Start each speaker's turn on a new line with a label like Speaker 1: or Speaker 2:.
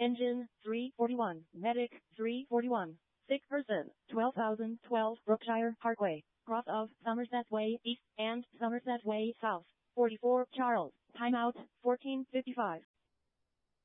Speaker 1: Engine 341, Medic 341, sick person 12,012 Brookshire Parkway, cross of Somerset Way East and Somerset Way South, 44 Charles, timeout 14:55.